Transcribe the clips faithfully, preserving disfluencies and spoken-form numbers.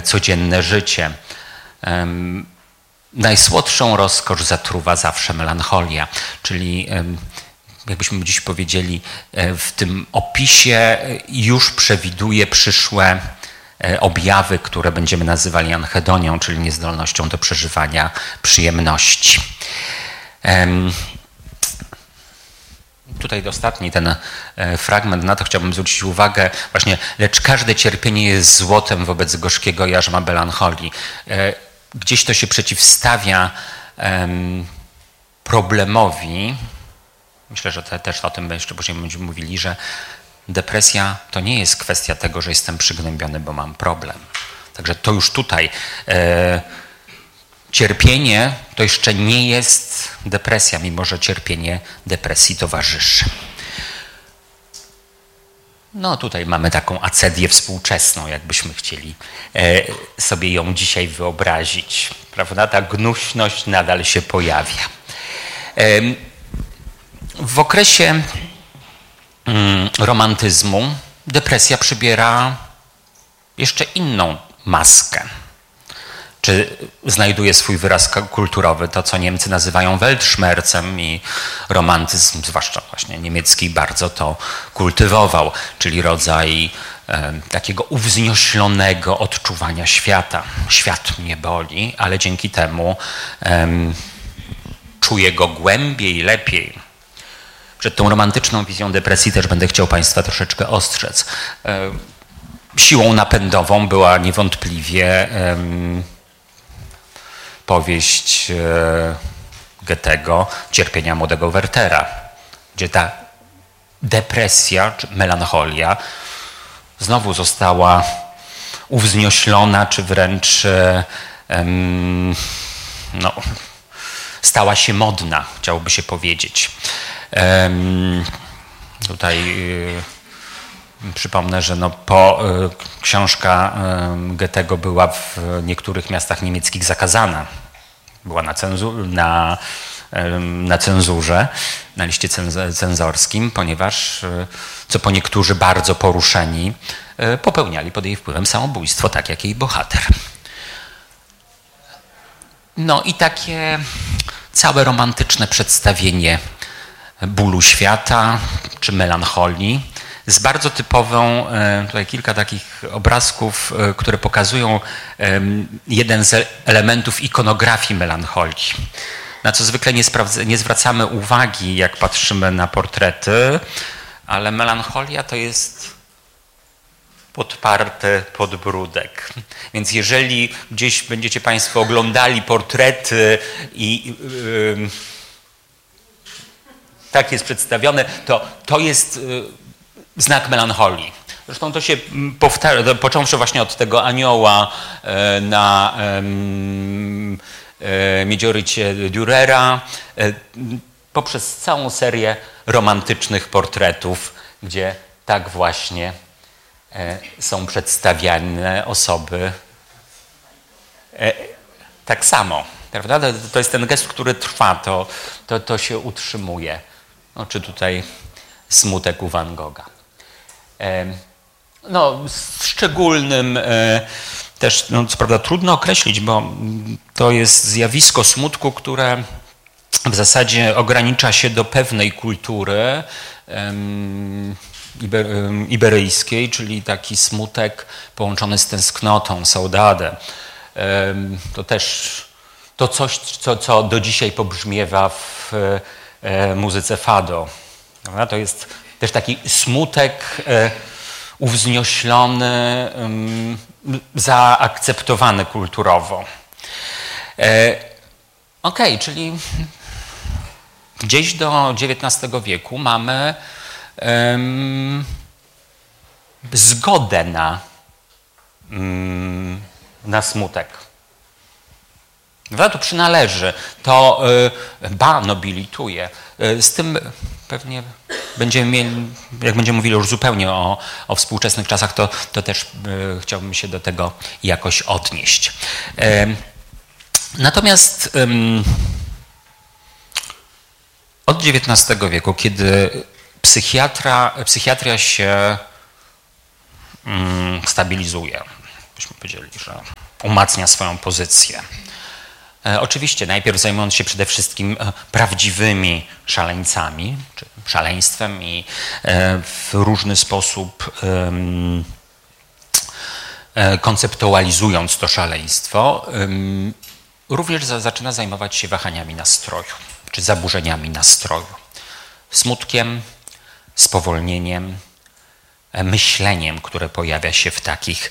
codzienne życie. Najsłodszą rozkosz zatruwa zawsze melancholia, czyli jakbyśmy dziś powiedzieli, w tym opisie już przewiduje przyszłe objawy, które będziemy nazywali anhedonią, czyli niezdolnością do przeżywania przyjemności. Tutaj ostatni ten fragment, na to chciałbym zwrócić uwagę. Właśnie, lecz każde cierpienie jest złotem wobec gorzkiego jarzma melancholii. Gdzieś to się przeciwstawia problemowi. Myślę, że te, też o tym jeszcze później będziemy mówili, że depresja to nie jest kwestia tego, że jestem przygnębiony, bo mam problem. Także to już tutaj e, cierpienie to jeszcze nie jest depresja, mimo że cierpienie depresji towarzyszy. No tutaj mamy taką acedię współczesną, jakbyśmy chcieli e, sobie ją dzisiaj wyobrazić. Prawda? Ta gnuśność nadal się pojawia. E, w okresie mm, romantyzmu depresja przybiera jeszcze inną maskę. Czy znajduje swój wyraz kulturowy, to co Niemcy nazywają Weltschmerzem, i romantyzm, zwłaszcza właśnie niemiecki, bardzo to kultywował, czyli rodzaj e, takiego uwznioślonego odczuwania świata. Świat mnie boli, ale dzięki temu e, czuję go głębiej, lepiej. Przed tą romantyczną wizją depresji też będę chciał Państwa troszeczkę ostrzec. E, siłą napędową była niewątpliwie e, powieść Goethego Cierpienia młodego Wertera, gdzie ta depresja czy melancholia znowu została uwznioślona, czy wręcz um, no, stała się modna, chciałoby się powiedzieć. Um, tutaj y, przypomnę, że no po, y, książka y, Goethego była w niektórych miastach niemieckich zakazana. Była na, cenzu, na, y, na cenzurze, na liście cenzorskim, ponieważ, y, co po niektórzy bardzo poruszeni, y, popełniali pod jej wpływem samobójstwo, tak jak jej bohater. No i takie całe romantyczne przedstawienie bólu świata czy melancholii, z bardzo typową, tutaj kilka takich obrazków, które pokazują jeden z elementów ikonografii melancholii, na co zwykle nie, sprawdza, nie zwracamy uwagi, jak patrzymy na portrety, ale melancholia to jest podparty podbródek. Więc jeżeli gdzieś będziecie Państwo oglądali portrety i yy, tak jest przedstawione, to to jest yy, znak melancholii. Zresztą to się powtarza, począwszy właśnie od tego anioła yy, na yy, yy, Miedziorycie Dürera, yy, poprzez całą serię romantycznych portretów, gdzie tak właśnie są przedstawiane osoby tak samo. Prawda? To jest ten gest, który trwa, to, to, to się utrzymuje. No, czy tutaj smutek u Van Gogha. No, szczególnym też, no, co prawda trudno określić, bo to jest zjawisko smutku, które w zasadzie ogranicza się do pewnej kultury iberyjskiej, czyli taki smutek połączony z tęsknotą, saudade. To też to coś, co, co do dzisiaj pobrzmiewa w muzyce fado. To jest też taki smutek uwznioślony, zaakceptowany kulturowo. Okej, okay, czyli gdzieś do dziewiętnastego wieku mamy um, zgodę na, um, na smutek. To przynależy, to y, ba, nobilituje. Y, z tym pewnie będziemy mieli, jak będziemy mówili już zupełnie o, o współczesnych czasach, to, to też y, chciałbym się do tego jakoś odnieść. Y, natomiast y, od dziewiętnastego wieku, kiedy psychiatra, psychiatria się y, stabilizuje, byśmy powiedzieli, że umacnia swoją pozycję. Oczywiście najpierw zajmując się przede wszystkim prawdziwymi szaleńcami, czy szaleństwem i w różny sposób konceptualizując to szaleństwo, również zaczyna zajmować się wahaniami nastroju, czy zaburzeniami nastroju, smutkiem, spowolnieniem, myśleniem, które pojawia się w takich,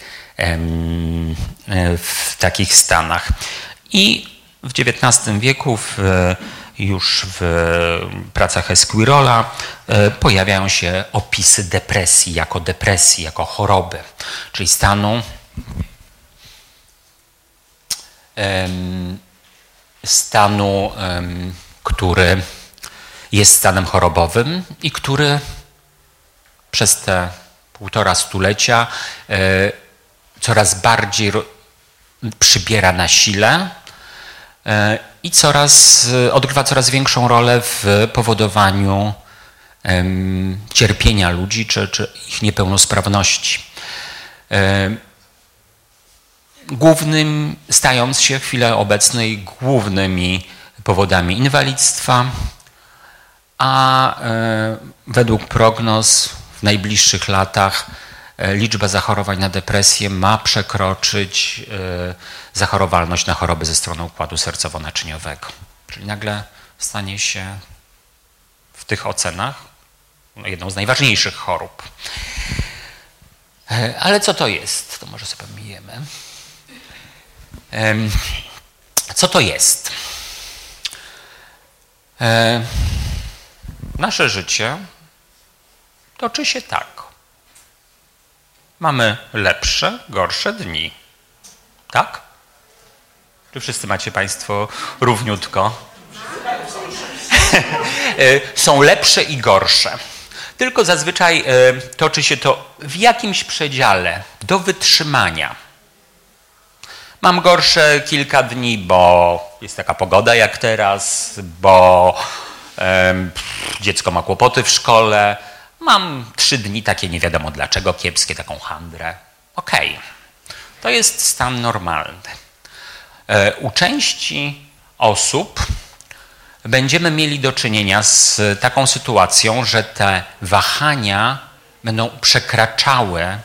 w takich stanach. I w dziewiętnastym wieku w, już w pracach Esquirola pojawiają się opisy depresji jako depresji, jako choroby, czyli stanu stanu, który jest stanem chorobowym i który przez te półtora stulecia coraz bardziej przybiera na sile i coraz, odgrywa coraz większą rolę w powodowaniu cierpienia ludzi czy, czy ich niepełnosprawności. Głównym, stając się w chwili obecnej głównymi powodami inwalidztwa, a według prognoz w najbliższych latach liczba zachorowań na depresję ma przekroczyć zachorowalność na choroby ze strony układu sercowo-naczyniowego. Czyli nagle stanie się w tych ocenach jedną z najważniejszych chorób. Ale co to jest? To może sobie pomijemy. Co to jest? Nasze życie toczy się tak. Mamy lepsze, gorsze dni. Tak? Czy wszyscy macie Państwo równiutko? Są lepsze i gorsze. Tylko zazwyczaj toczy się to w jakimś przedziale do wytrzymania. Mam gorsze kilka dni, bo jest taka pogoda jak teraz, bo um, dziecko ma kłopoty w szkole. Mam trzy dni takie nie wiadomo dlaczego, kiepskie, taką handrę. Okej, okay. To jest stan normalny. U części osób będziemy mieli do czynienia z taką sytuacją, że te wahania będą przekraczały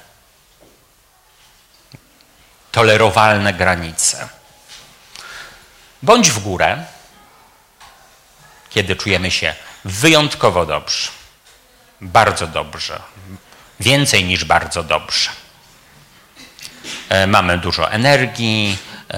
tolerowalne granice. Bądź w górę, kiedy czujemy się wyjątkowo dobrze, bardzo dobrze, więcej niż bardzo dobrze. Mamy dużo energii,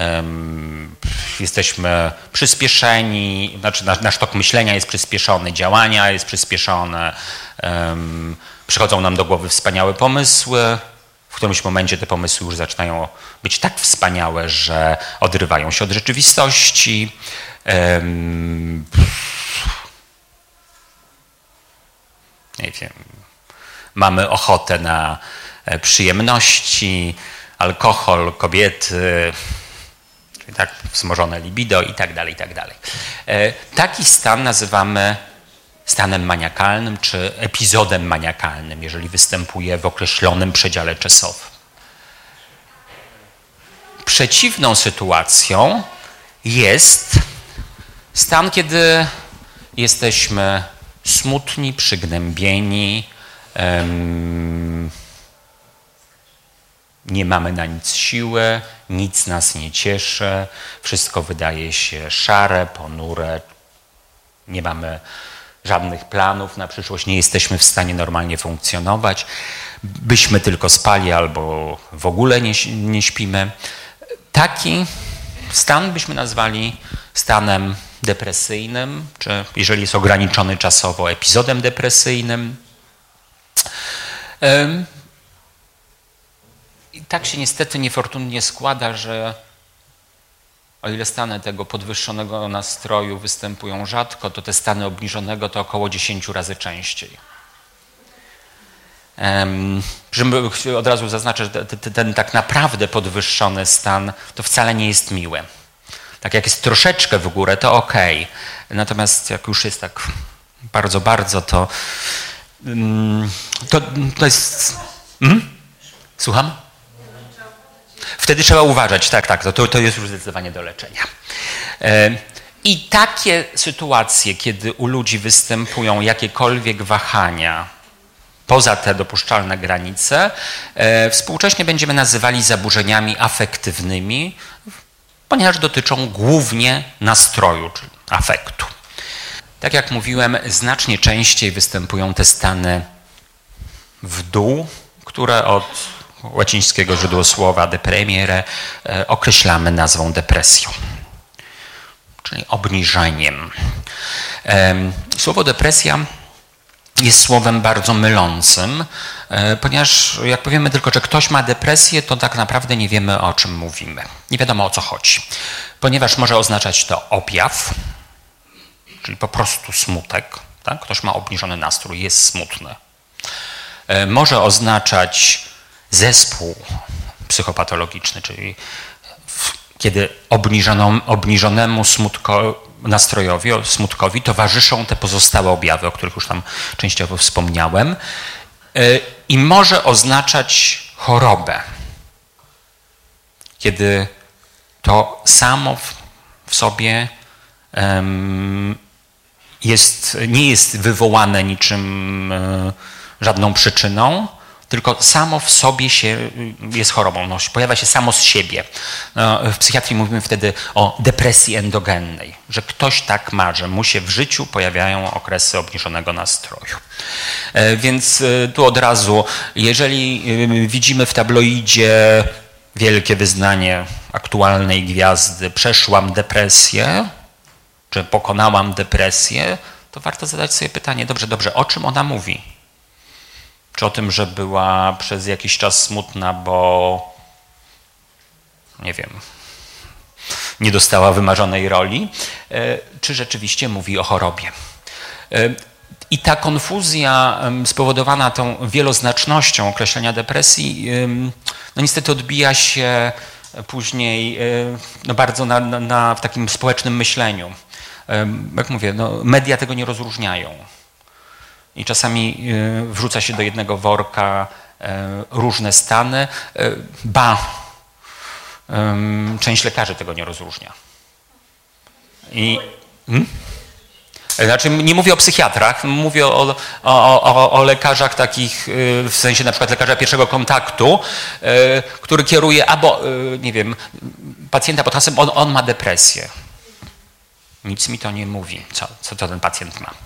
jesteśmy przyspieszeni, znaczy nasz tok myślenia jest przyspieszony, działania jest przyspieszone, przychodzą nam do głowy wspaniałe pomysły. W którymś momencie te pomysły już zaczynają być tak wspaniałe, że odrywają się od rzeczywistości. Nie wiem, mamy ochotę na przyjemności, alkohol, kobiety, czyli tak wzmożone libido i tak dalej, i tak dalej. Taki stan nazywamy stanem maniakalnym czy epizodem maniakalnym, jeżeli występuje w określonym przedziale czasowym. Przeciwną sytuacją jest stan, kiedy jesteśmy smutni, przygnębieni, um, nie mamy na nic siły, nic nas nie cieszy, wszystko wydaje się szare, ponure, nie mamy żadnych planów na przyszłość, nie jesteśmy w stanie normalnie funkcjonować, byśmy tylko spali albo w ogóle nie, nie śpimy. Taki stan byśmy nazwali stanem depresyjnym, czy jeżeli jest ograniczony czasowo, epizodem depresyjnym. I tak się niestety niefortunnie składa, że o ile stany tego podwyższonego nastroju występują rzadko, to te stany obniżonego to około dziesięć razy częściej. Um, od razu zaznaczę, że ten, ten tak naprawdę podwyższony stan to wcale nie jest miły. Tak jak jest troszeczkę w górę, to okej. Okay. Natomiast jak już jest tak bardzo, bardzo, to um, to, to jest... Hmm? Słucham? Wtedy trzeba uważać, tak, tak, to, to jest już zdecydowanie do leczenia. I takie sytuacje, kiedy u ludzi występują jakiekolwiek wahania poza te dopuszczalne granice, współcześnie będziemy nazywali zaburzeniami afektywnymi, ponieważ dotyczą głównie nastroju, czyli afektu. Tak jak mówiłem, znacznie częściej występują te stany w dół, które od łacińskiego źródłosłowa depremiere określamy nazwą depresją, czyli obniżeniem. Słowo depresja jest słowem bardzo mylącym, ponieważ jak powiemy tylko, że ktoś ma depresję, to tak naprawdę nie wiemy, o czym mówimy. Nie wiadomo, o co chodzi. Ponieważ może oznaczać to objaw, czyli po prostu smutek. Tak? Ktoś ma obniżony nastrój, jest smutny. Może oznaczać zespół psychopatologiczny, czyli kiedy obniżonemu smutko, nastrojowi, smutkowi towarzyszą te pozostałe objawy, o których już tam częściowo wspomniałem, i może oznaczać chorobę, kiedy to samo w sobie jest, nie jest wywołane niczym żadną przyczyną, tylko samo w sobie się jest chorobą, no, pojawia się samo z siebie. No, w psychiatrii mówimy wtedy o depresji endogennej, że ktoś tak ma, że mu się w życiu pojawiają okresy obniżonego nastroju. Więc tu od razu, jeżeli widzimy w tabloidzie wielkie wyznanie aktualnej gwiazdy, przeszłam depresję, czy pokonałam depresję, to warto zadać sobie pytanie, dobrze, dobrze, o czym ona mówi? Czy o tym, że była przez jakiś czas smutna, bo nie wiem, nie dostała wymarzonej roli, czy rzeczywiście mówi o chorobie. I ta konfuzja spowodowana tą wieloznacznością określenia depresji, no niestety odbija się później no bardzo na, na, w takim społecznym myśleniu. Jak mówię, no media tego nie rozróżniają. I czasami wrzuca się do jednego worka różne stany. Ba, część lekarzy tego nie rozróżnia. I, hmm? Znaczy, nie mówię o psychiatrach, mówię o, o, o, o lekarzach takich, w sensie na przykład lekarza pierwszego kontaktu, który kieruje albo, nie wiem, pacjenta pod hasłem, on, on ma depresję. Nic mi to nie mówi, co, co to ten pacjent ma.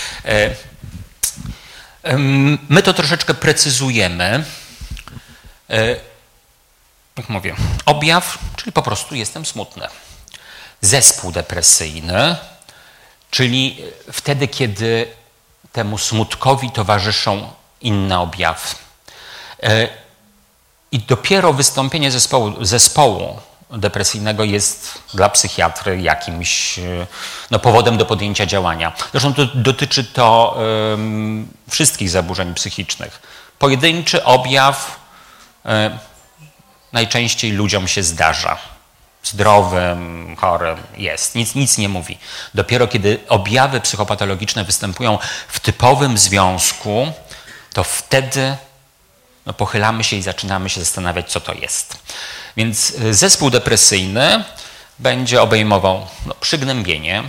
My to troszeczkę precyzujemy. Jak mówię, objaw, czyli po prostu jestem smutny. Zespół depresyjny, czyli wtedy, kiedy temu smutkowi towarzyszą inne objawy. I dopiero wystąpienie zespołu, zespołu depresyjnego jest dla psychiatry jakimś no, powodem do podjęcia działania. Zresztą to, dotyczy to um, wszystkich zaburzeń psychicznych. Pojedynczy objaw um, najczęściej ludziom się zdarza. Zdrowym, chorym jest. Nic, nic nie mówi. Dopiero kiedy objawy psychopatologiczne występują w typowym związku, to wtedy no, pochylamy się i zaczynamy się zastanawiać, co to jest. Więc zespół depresyjny będzie obejmował no, przygnębienie,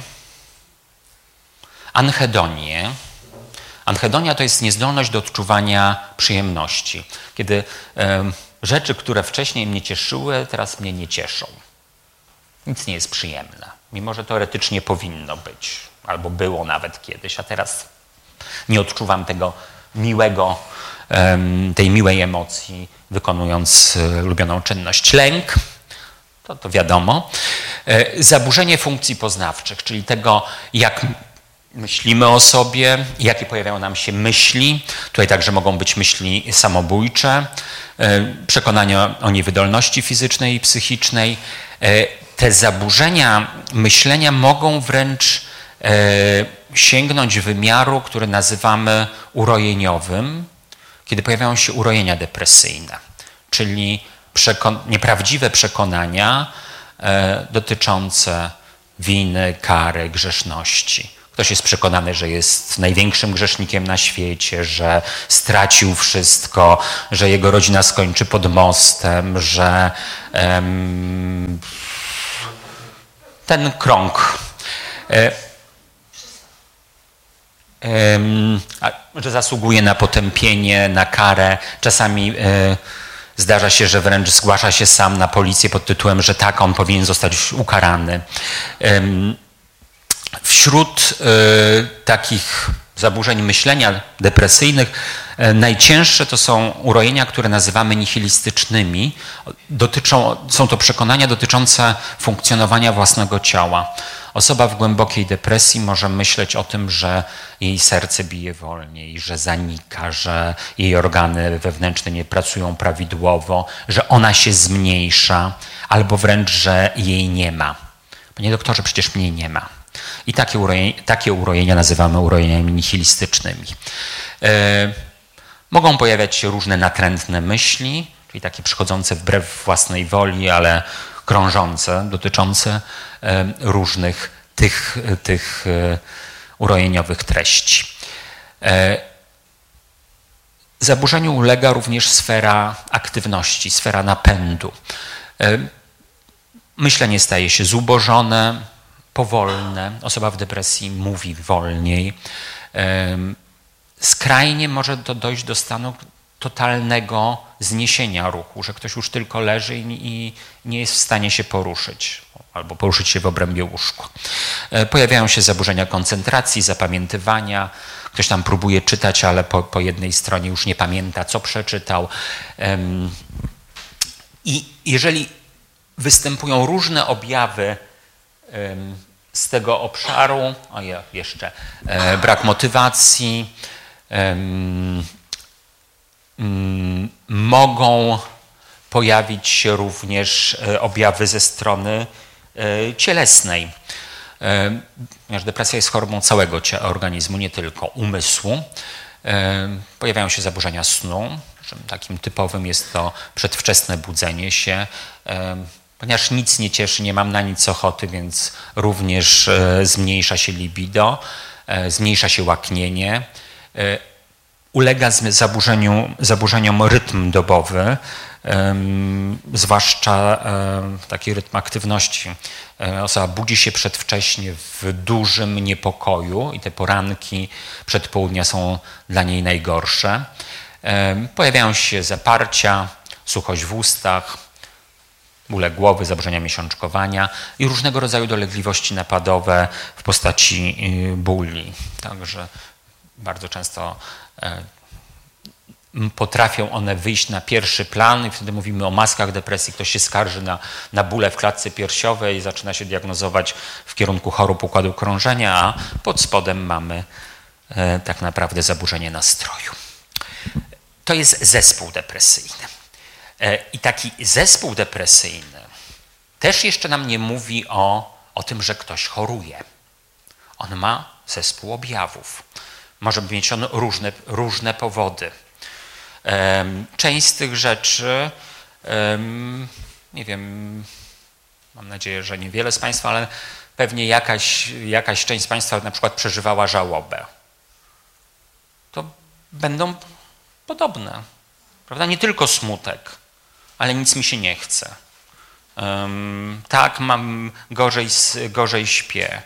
anhedonię. Anhedonia to jest niezdolność do odczuwania przyjemności. Kiedy e, rzeczy, które wcześniej mnie cieszyły, teraz mnie nie cieszą. Nic nie jest przyjemne, mimo że teoretycznie powinno być, albo było nawet kiedyś, a teraz nie odczuwam tego miłego, tej miłej emocji, wykonując ulubioną czynność. Lęk, to, to wiadomo. Zaburzenie funkcji poznawczych, czyli tego, jak myślimy o sobie, jakie pojawiają nam się myśli. Tutaj także mogą być myśli samobójcze, przekonania o niewydolności fizycznej i psychicznej. Te zaburzenia myślenia mogą wręcz sięgnąć wymiaru, który nazywamy urojeniowym, kiedy pojawiają się urojenia depresyjne, czyli przekon- nieprawdziwe przekonania e, dotyczące winy, kary, grzeszności. Ktoś Ktoś jest przekonany, że jest największym grzesznikiem na świecie, że stracił wszystko, że jego rodzina skończy pod mostem, że um, ten krąg, um, że zasługuje na potępienie, na karę. Czasami um, zdarza się, że wręcz zgłasza się sam na policję pod tytułem, że tak, on powinien zostać ukarany. Um, Wśród y, takich zaburzeń myślenia depresyjnych y, najcięższe to są urojenia, które nazywamy nihilistycznymi. Dotyczą, są to przekonania dotyczące funkcjonowania własnego ciała. Osoba w głębokiej depresji może myśleć o tym, że jej serce bije wolniej, że zanika, że jej organy wewnętrzne nie pracują prawidłowo, że ona się zmniejsza, albo wręcz, że jej nie ma. Panie doktorze, przecież mnie nie ma. I takie urojenia, takie urojenia nazywamy urojeniami nihilistycznymi. Yy, mogą pojawiać się różne natrętne myśli, czyli takie przychodzące wbrew własnej woli, ale krążące, dotyczące yy, różnych tych, tych yy, urojeniowych treści. Yy, zaburzeniu ulega również sfera aktywności, sfera napędu. Yy, myślenie staje się zubożone, powolne. Osoba w depresji mówi wolniej. Skrajnie może to dojść do stanu totalnego zniesienia ruchu, że ktoś już tylko leży i nie jest w stanie się poruszyć albo poruszyć się w obrębie łóżka. Pojawiają się zaburzenia koncentracji, zapamiętywania. Ktoś tam próbuje czytać, ale po, po jednej stronie już nie pamięta, co przeczytał. I jeżeli występują różne objawy z tego obszaru, o ja, jeszcze e, brak motywacji, e, m, mogą pojawić się również objawy ze strony e, cielesnej. E, ponieważ depresja jest chorobą całego organizmu, nie tylko umysłu. E, pojawiają się zaburzenia snu. Takim typowym jest to przedwczesne budzenie się. E, Ponieważ nic nie cieszy, nie mam na nic ochoty, więc również e, zmniejsza się libido, e, zmniejsza się łaknienie, e, ulega zaburzeniu, zaburzeniom rytm dobowy, e, zwłaszcza e, taki rytm aktywności. E, osoba budzi się przedwcześnie w dużym niepokoju i te poranki przedpołudnia są dla niej najgorsze. E, pojawiają się zaparcia, suchość w ustach, bóle głowy, zaburzenia miesiączkowania i różnego rodzaju dolegliwości napadowe w postaci bóli. Także bardzo często potrafią one wyjść na pierwszy plan i wtedy mówimy o maskach depresji. Ktoś się skarży na, na bóle w klatce piersiowej i zaczyna się diagnozować w kierunku chorób układu krążenia, a pod spodem mamy e, tak naprawdę zaburzenie nastroju. To jest zespół depresyjny. I taki zespół depresyjny też jeszcze nam nie mówi o, o tym, że ktoś choruje. On ma zespół objawów. Może mieć on różne, różne powody. Część z tych rzeczy, nie wiem, mam nadzieję, że niewiele z Państwa, ale pewnie jakaś, jakaś część z Państwa na przykład przeżywała żałobę. To będą podobne. Prawda? Nie tylko smutek, ale nic mi się nie chce. Um, tak, mam gorzej, gorzej śpię.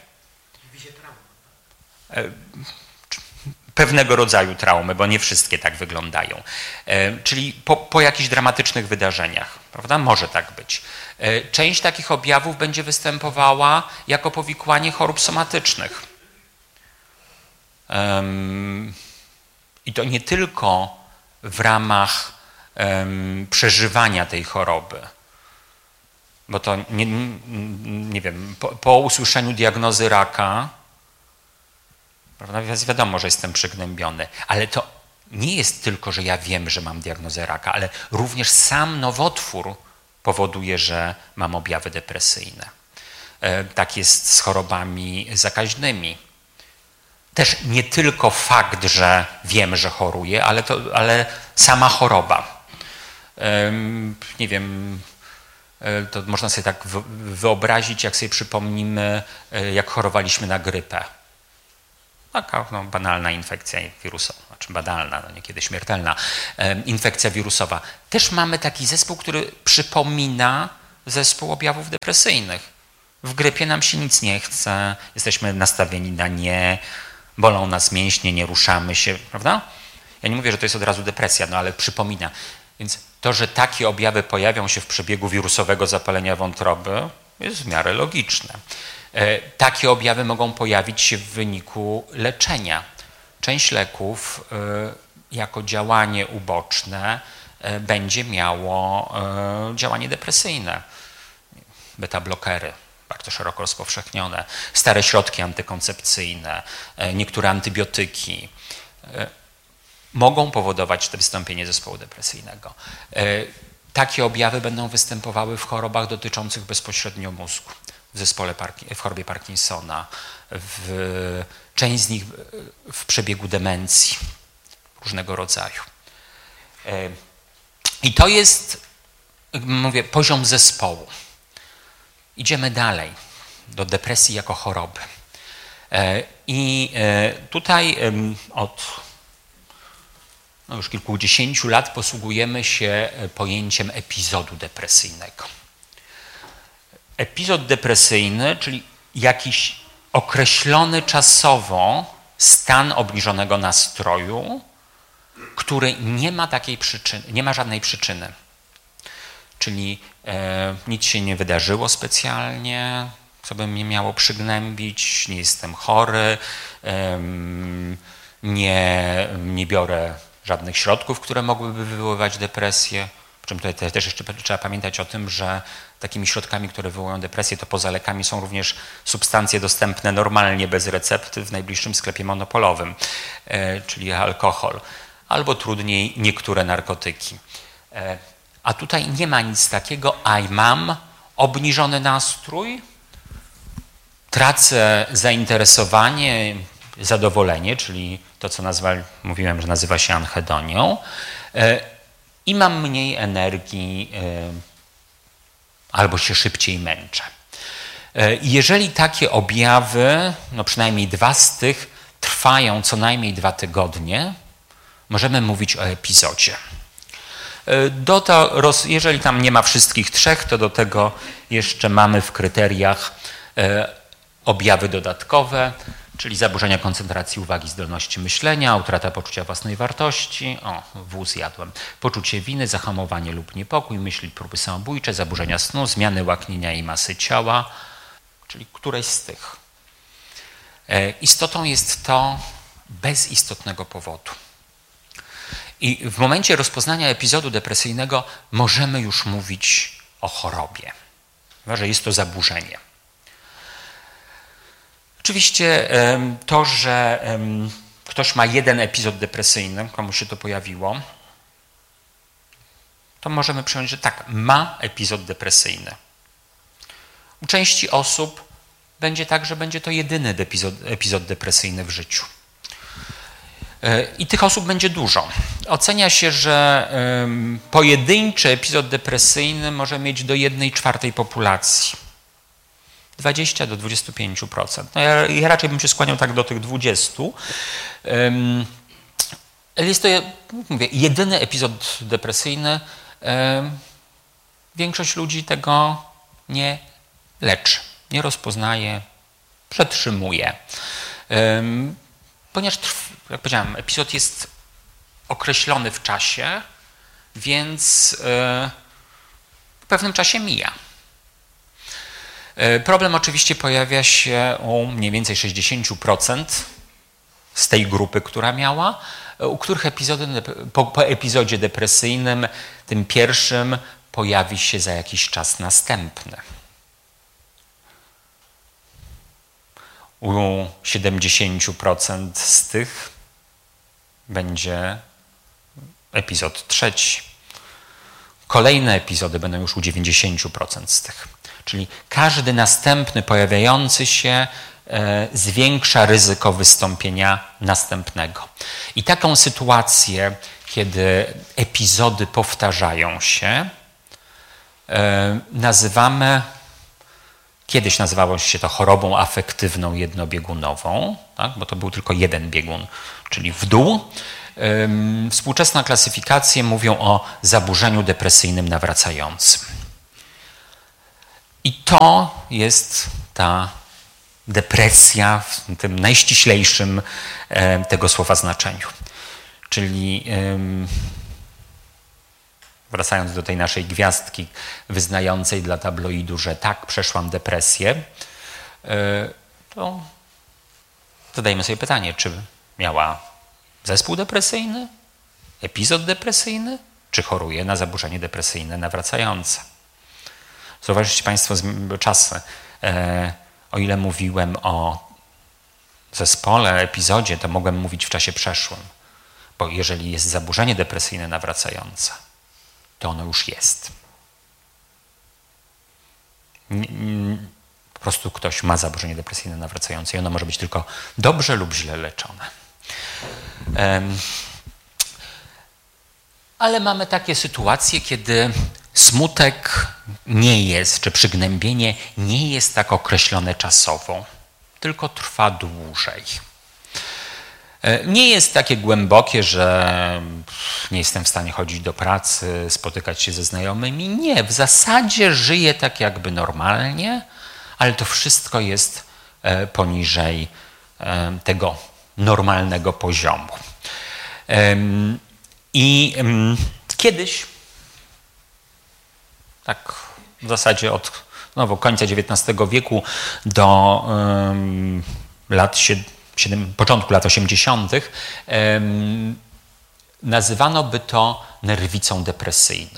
Pewnego rodzaju traumy, bo nie wszystkie tak wyglądają. E, czyli po, po jakichś dramatycznych wydarzeniach, prawda? Może tak być. E, część takich objawów będzie występowała jako powikłanie chorób somatycznych. Um, I to nie tylko w ramach um, przeżywania tej choroby. Bo to, nie, nie wiem, po, po usłyszeniu diagnozy raka, prawda, więc wiadomo, że jestem przygnębiony, ale to nie jest tylko, że ja wiem, że mam diagnozę raka, ale również sam nowotwór powoduje, że mam objawy depresyjne. E, tak jest z chorobami zakaźnymi. Też nie tylko fakt, że wiem, że choruję, ale, to, ale sama choroba. E, nie wiem, to można sobie tak wyobrazić, jak sobie przypomnimy, jak chorowaliśmy na grypę. taka no, banalna infekcja wirusowa, znaczy banalna, no niekiedy śmiertelna e, infekcja wirusowa. Też mamy taki zespół, który przypomina zespół objawów depresyjnych. W grypie nam się nic nie chce, jesteśmy nastawieni na nie, bolą nas mięśnie, nie ruszamy się, prawda? Ja nie mówię, że to jest od razu depresja, no ale przypomina. Więc to, że takie objawy pojawią się w przebiegu wirusowego zapalenia wątroby, jest w miarę logiczne. Takie objawy mogą pojawić się w wyniku leczenia. Część leków jako działanie uboczne będzie miało działanie depresyjne. Beta-blokery, bardzo szeroko rozpowszechnione, stare środki antykoncepcyjne, niektóre antybiotyki mogą powodować to wystąpienie zespołu depresyjnego. Takie objawy będą występowały w chorobach dotyczących bezpośrednio mózgu, w zespole, w chorobie Parkinsona, w, część z nich w przebiegu demencji różnego rodzaju. I to jest, mówię, poziom zespołu. Idziemy dalej do depresji jako choroby. I tutaj od no już kilkudziesięciu lat posługujemy się pojęciem epizodu depresyjnego. Epizod depresyjny, czyli jakiś określony czasowo stan obniżonego nastroju, który nie ma takiej przyczyny, nie ma żadnej przyczyny. Czyli e, nic się nie wydarzyło specjalnie, co by mnie miało przygnębić, nie jestem chory, e, nie, nie biorę żadnych środków, które mogłyby wywoływać depresję. Przy czym tutaj też jeszcze trzeba pamiętać o tym, że takimi środkami, które wywołują depresję, to poza lekami są również substancje dostępne normalnie, bez recepty w najbliższym sklepie monopolowym, e, czyli alkohol, albo trudniej niektóre narkotyki. E, a tutaj nie ma nic takiego, a mam obniżony nastrój, tracę zainteresowanie, zadowolenie, czyli to, co nazwa, mówiłem, że nazywa się anhedonią, e, i mam mniej energii, e, albo się szybciej męczę. E, jeżeli takie objawy, no przynajmniej dwa z tych, trwają co najmniej dwa tygodnie, możemy mówić o epizodzie. E, do to, jeżeli tam nie ma wszystkich trzech, to do tego jeszcze mamy w kryteriach e, objawy dodatkowe, czyli zaburzenia koncentracji uwagi, zdolności myślenia, utrata poczucia własnej wartości, o, wóz jadłem, poczucie winy, zahamowanie lub niepokój, myśli, próby samobójcze, zaburzenia snu, zmiany łaknienia i masy ciała, czyli któreś z tych. E, istotą jest to bez istotnego powodu. I w momencie rozpoznania epizodu depresyjnego możemy już mówić o chorobie, że jest to zaburzenie. Oczywiście to, że ktoś ma jeden epizod depresyjny, komuś się to pojawiło, to możemy przyjąć, że tak, ma epizod depresyjny. U części osób będzie tak, że będzie to jedyny epizod, epizod depresyjny w życiu. I tych osób będzie dużo. Ocenia się, że pojedynczy epizod depresyjny może mieć do jednej czwartej populacji. dwadzieścia do dwudziestu pięciu procent. No ja, ja raczej bym się skłaniał tak do tych dwudziestu. Um, jest to, mówię, jedyny epizod depresyjny. Um, większość ludzi tego nie leczy, nie rozpoznaje, przetrzymuje. Um, ponieważ, jak powiedziałem, epizod jest określony w czasie, więc uh, w pewnym czasie mija. Problem oczywiście pojawia się u mniej więcej sześćdziesięciu procent z tej grupy, która miała, u których epizody, po, po epizodzie depresyjnym, tym pierwszym, pojawi się za jakiś czas następny. U siedemdziesięciu procent z tych będzie epizod trzeci. Kolejne epizody będą już u dziewięćdziesięciu procent z tych. Czyli każdy następny pojawiający się e, zwiększa ryzyko wystąpienia następnego. I taką sytuację, kiedy epizody powtarzają się, e, nazywamy Kiedyś nazywało się to chorobą afektywną jednobiegunową, tak? Bo to był tylko jeden biegun, czyli w dół. Współczesne klasyfikacje mówią o zaburzeniu depresyjnym nawracającym. I to jest ta depresja w tym najściślejszym tego słowa znaczeniu. Czyli wracając do tej naszej gwiazdki wyznającej dla tabloidu, że tak, przeszłam depresję, to zadajmy sobie pytanie, czy miała zespół depresyjny, epizod depresyjny, czy choruje na zaburzenie depresyjne nawracające. Zauważycie Państwo czasy, o ile mówiłem o zespole, epizodzie, to mogłem mówić w czasie przeszłym, bo jeżeli jest zaburzenie depresyjne nawracające, to ono już jest. Po prostu ktoś ma zaburzenie depresyjne nawracające i ono może być tylko dobrze lub źle leczone. Ale mamy takie sytuacje, kiedy smutek nie jest, czy przygnębienie nie jest tak określone czasowo, tylko trwa dłużej. Nie jest takie głębokie, że nie jestem w stanie chodzić do pracy, spotykać się ze znajomymi. Nie, w zasadzie żyję tak jakby normalnie, ale to wszystko jest poniżej tego normalnego poziomu. I kiedyś, tak w zasadzie od znowu końca dziewiętnastego wieku do um, lat siedem, początku lat osiemdziesiątych um, nazywano by to nerwicą depresyjną.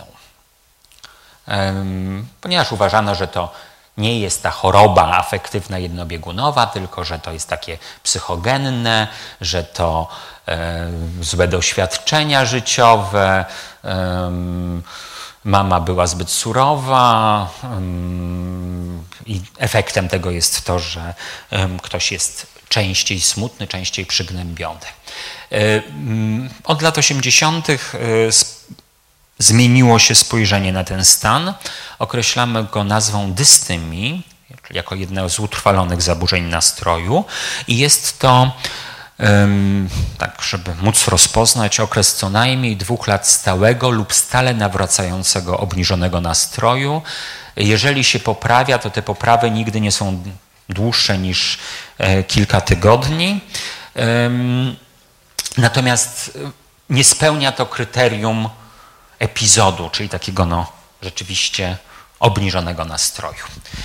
Um, ponieważ uważano, że to nie jest ta choroba afektywna jednobiegunowa, tylko że to jest takie psychogenne, że to e, złe doświadczenia życiowe, e, mama była zbyt surowa e, i efektem tego jest to, że e, ktoś jest częściej smutny, częściej przygnębiony. E, od lat osiemdziesiątych e, zmieniło się spojrzenie na ten stan. Określamy go nazwą dystymii, czyli jako jedno z utrwalonych zaburzeń nastroju. I jest to, um, tak żeby móc rozpoznać, okres co najmniej dwóch lat stałego lub stale nawracającego obniżonego nastroju. Jeżeli się poprawia, to te poprawy nigdy nie są dłuższe niż e, kilka tygodni. Um, natomiast nie spełnia to kryterium epizodu, czyli takiego no, rzeczywiście obniżonego nastroju.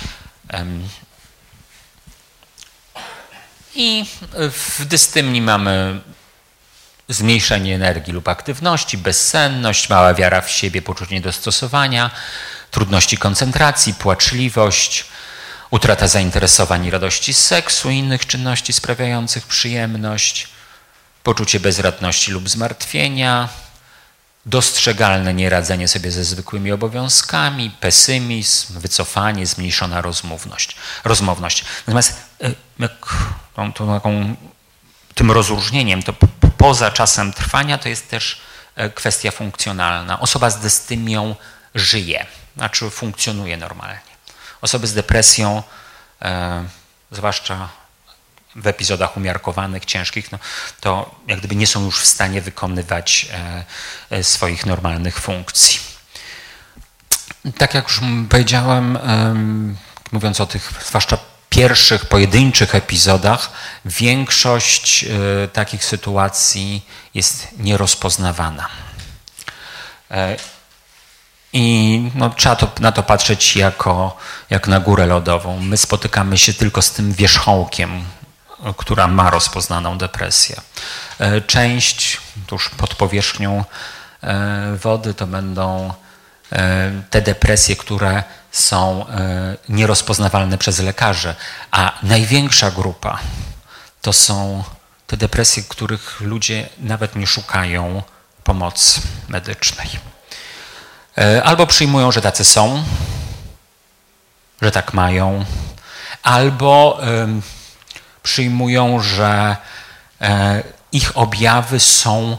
I w dystymii mamy zmniejszenie energii lub aktywności, bezsenność, mała wiara w siebie, poczucie niedostosowania, trudności koncentracji, płaczliwość, utrata zainteresowań i radości z seksu i innych czynności sprawiających przyjemność, poczucie bezradności lub zmartwienia, dostrzegalne nieradzenie sobie ze zwykłymi obowiązkami, pesymizm, wycofanie, zmniejszona rozmówność. rozmowność. Natomiast jak tą, tą, taką, tym rozróżnieniem, to poza czasem trwania, to jest też kwestia funkcjonalna. Osoba z dystymią żyje, znaczy funkcjonuje normalnie. Osoby z depresją, e, zwłaszcza w epizodach umiarkowanych, ciężkich, no, to jak gdyby nie są już w stanie wykonywać e, e, swoich normalnych funkcji. Tak jak już powiedziałem, e, mówiąc o tych zwłaszcza pierwszych, pojedynczych epizodach, większość e, takich sytuacji jest nierozpoznawana. E, I no, trzeba to, na to patrzeć jako, jak na górę lodową. My spotykamy się tylko z tym wierzchołkiem, która ma rozpoznaną depresję. Część tuż pod powierzchnią wody to będą te depresje, które są nierozpoznawalne przez lekarzy, a największa grupa to są te depresje, których ludzie nawet nie szukają pomocy medycznej. Albo przyjmują, że tacy są, że tak mają, albo przyjmują, że ich objawy są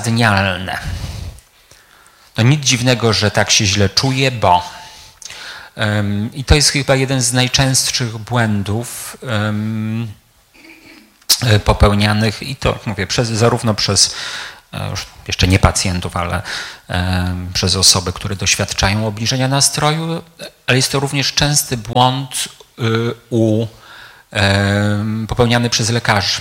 uzasadnialne. No nic dziwnego, że tak się źle czuje, bo I to jest chyba jeden z najczęstszych błędów popełnianych i to mówię przez, zarówno przez już jeszcze nie pacjentów, ale przez osoby, które doświadczają obniżenia nastroju, ale jest to również częsty błąd u, popełniany przez lekarzy.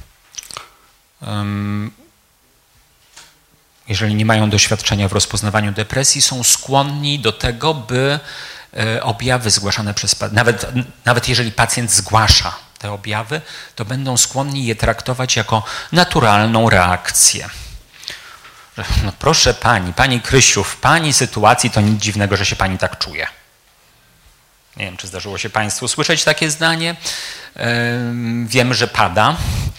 Jeżeli nie mają doświadczenia w rozpoznawaniu depresji, są skłonni do tego, by objawy zgłaszane przez pacjenta, nawet, nawet jeżeli pacjent zgłasza te objawy, to będą skłonni je traktować jako naturalną reakcję. No proszę pani, pani Krysiu, w pani sytuacji to nic dziwnego, że się pani tak czuje. Nie wiem, czy zdarzyło się państwu słyszeć takie zdanie. Wiem, że pada.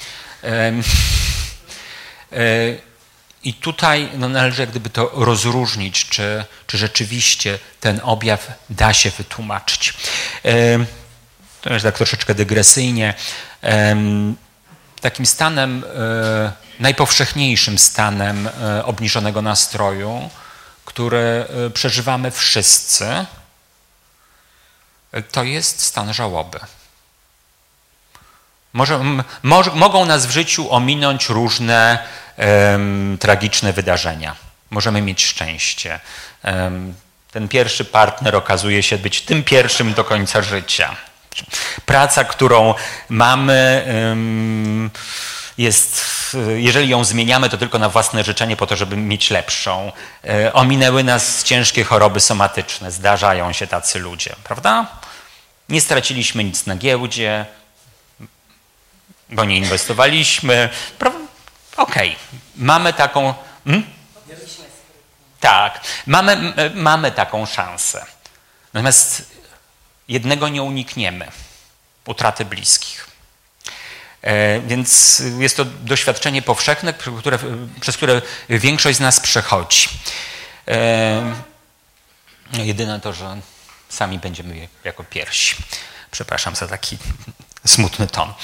I tutaj no, należy jak gdyby to rozróżnić, czy, czy rzeczywiście ten objaw da się wytłumaczyć. To jest tak troszeczkę dygresyjnie. Takim stanem, najpowszechniejszym stanem obniżonego nastroju, który przeżywamy wszyscy, to jest stan żałoby. Może, mo, mogą nas w życiu ominąć różne um, tragiczne wydarzenia. Możemy mieć szczęście. Um, ten pierwszy partner okazuje się być tym pierwszym do końca życia. Praca, którą mamy, um, jest, jeżeli ją zmieniamy, to tylko na własne życzenie po to, żeby mieć lepszą. E, ominęły nas ciężkie choroby somatyczne. Zdarzają się tacy ludzie, prawda? Nie straciliśmy nic na giełdzie, bo nie inwestowaliśmy. Okej, okay. Mamy taką... Hmm? Tak, mamy, mamy taką szansę. Natomiast jednego nie unikniemy. Utraty bliskich. E, więc jest to doświadczenie powszechne, które, przez które większość z nas przechodzi. E, jedyne to, że sami będziemy jako pierwsi. Przepraszam za taki smutny ton.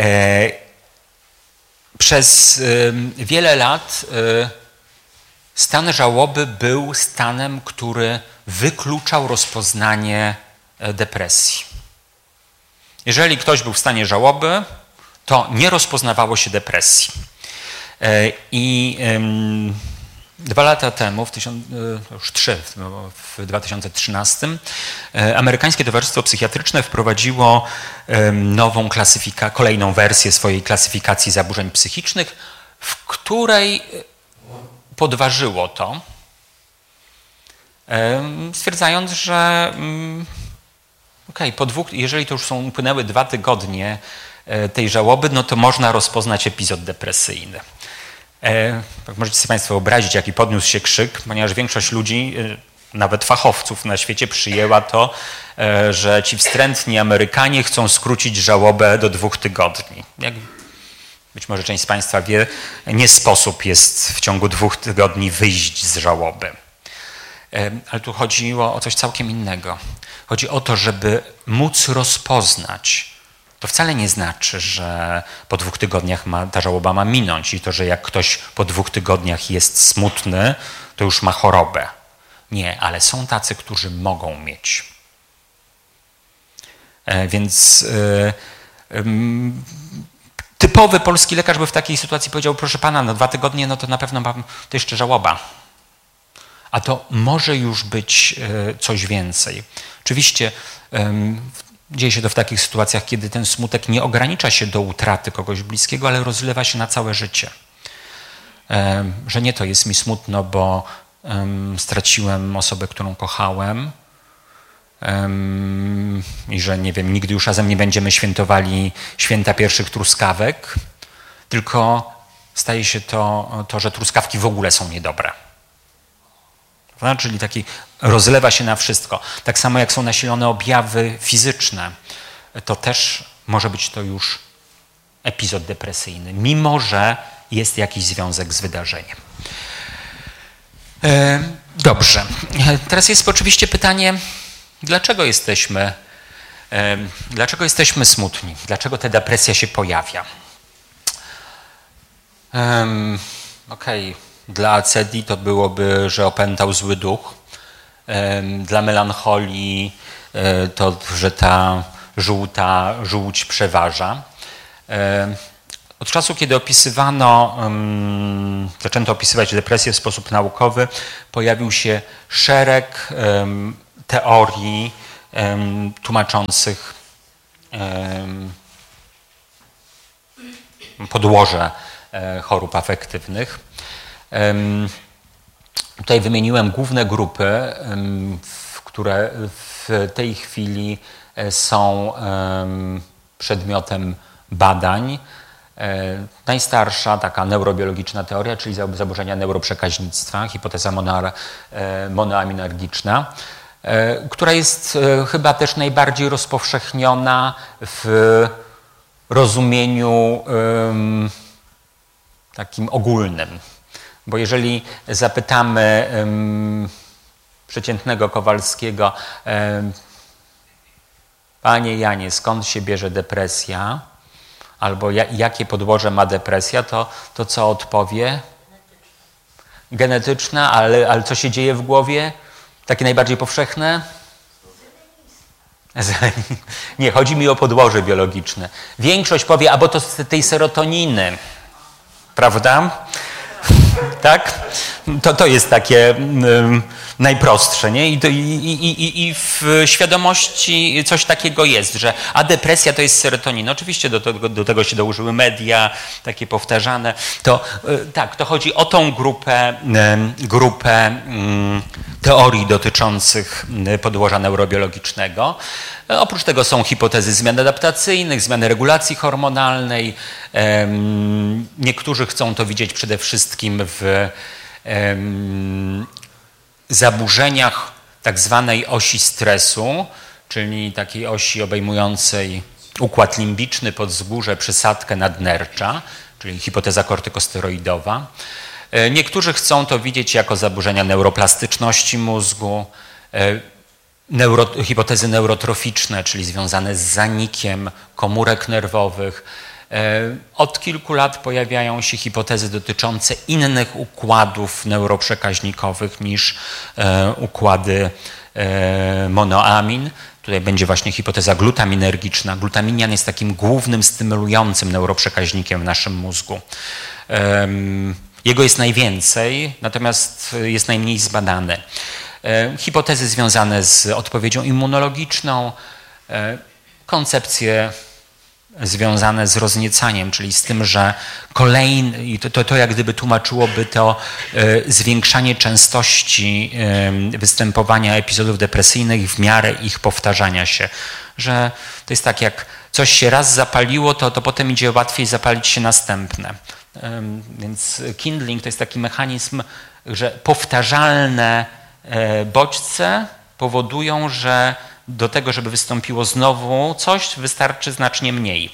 Przez wiele lat stan żałoby był stanem, który wykluczał rozpoznanie depresji. Jeżeli ktoś był w stanie żałoby, to nie rozpoznawało się depresji. I dwa lata temu, w tysiąc, już trzy, w dwa tysiące trzynastym, amerykańskie towarzystwo psychiatryczne wprowadziło nową klasyfikację, kolejną wersję swojej klasyfikacji zaburzeń psychicznych, w której podważyło to, stwierdzając, że okej, po dwóch, jeżeli to już są upłynęły dwa tygodnie tej żałoby, no to można rozpoznać epizod depresyjny. E, możecie sobie państwo wyobrazić, jaki podniósł się krzyk, ponieważ większość ludzi, nawet fachowców na świecie przyjęła to, e, że ci wstrętni Amerykanie chcą skrócić żałobę do dwóch tygodni. Jak być może część z państwa wie, nie sposób jest w ciągu dwóch tygodni wyjść z żałoby. E, ale tu chodziło o coś całkiem innego. Chodzi o to, żeby móc rozpoznać. To wcale nie znaczy, że po dwóch tygodniach ma, ta żałoba ma minąć i to, że jak ktoś po dwóch tygodniach jest smutny, to już ma chorobę. Nie, ale są tacy, którzy mogą mieć. E, więc e, e, typowy polski lekarz by w takiej sytuacji powiedział, proszę pana, no dwa tygodnie, no to na pewno mam, to jeszcze żałoba. A to może już być e, coś więcej. Oczywiście e, dzieje się to w takich sytuacjach, kiedy ten smutek nie ogranicza się do utraty kogoś bliskiego, ale rozlewa się na całe życie. Że nie to jest mi smutno, bo straciłem osobę, którą kochałem i że nie wiem, nigdy już razem nie będziemy świętowali święta pierwszych truskawek, tylko staje się to, to że truskawki w ogóle są niedobre. Czyli taki rozlewa się na wszystko. Tak samo jak są nasilone objawy fizyczne, to też może być to już epizod depresyjny, mimo że jest jakiś związek z wydarzeniem. Dobrze. Teraz jest oczywiście pytanie, dlaczego jesteśmy, dlaczego jesteśmy smutni? Dlaczego ta depresja się pojawia? Okej. Okay. Dla acedii to byłoby, że opętał zły duch. Dla melancholii to, że ta żółta żółć przeważa. Od czasu, kiedy opisywano, zaczęto opisywać depresję w sposób naukowy, pojawił się szereg teorii tłumaczących podłoże chorób afektywnych. Tutaj wymieniłem główne grupy, które w tej chwili są przedmiotem badań. Najstarsza taka neurobiologiczna teoria, czyli zaburzenia neuroprzekaźnictwa, hipoteza monoaminergiczna, która jest chyba też najbardziej rozpowszechniona w rozumieniu takim ogólnym. Bo jeżeli zapytamy przeciętnego Kowalskiego, panie Janie, skąd się bierze depresja? Albo jakie podłoże ma depresja, to, to co odpowie? Genetyczna, ale, ale co się dzieje w głowie? Takie najbardziej powszechne? Nie, chodzi mi o podłoże biologiczne. Większość powie, albo to z tej serotoniny, prawda? Tak? To, to jest takie um, najprostsze, nie? I, i, i, I w świadomości coś takiego jest, że a depresja to jest serotonina. Oczywiście do tego, do tego się dołożyły media, takie powtarzane. To tak, to chodzi o tą grupę, grupę um, teorii dotyczących podłoża neurobiologicznego. Oprócz tego są hipotezy zmian adaptacyjnych, zmiany regulacji hormonalnej. Niektórzy chcą to widzieć przede wszystkim w zaburzeniach tak zwanej osi stresu, czyli takiej osi obejmującej układ limbiczny, podzgórze, przysadkę nadnercza, czyli hipoteza kortykosteroidowa. Niektórzy chcą to widzieć jako zaburzenia neuroplastyczności mózgu, Neuro, hipotezy neurotroficzne, czyli związane z zanikiem komórek nerwowych. Od kilku lat pojawiają się hipotezy dotyczące innych układów neuroprzekaźnikowych niż układy monoamin. Tutaj będzie właśnie hipoteza glutaminergiczna. Glutaminian jest takim głównym stymulującym neuroprzekaźnikiem w naszym mózgu. Jego jest najwięcej, natomiast jest najmniej zbadany. Hipotezy związane z odpowiedzią immunologiczną, koncepcje związane z rozniecaniem, czyli z tym, że kolejny, i to, to, to jak gdyby tłumaczyłoby to zwiększanie częstości występowania epizodów depresyjnych w miarę ich powtarzania się. Że to jest tak, jak coś się raz zapaliło, to, to potem idzie łatwiej zapalić się następne. Więc kindling to jest taki mechanizm, że powtarzalne bodźce powodują, że do tego, żeby wystąpiło znowu coś, wystarczy znacznie mniej.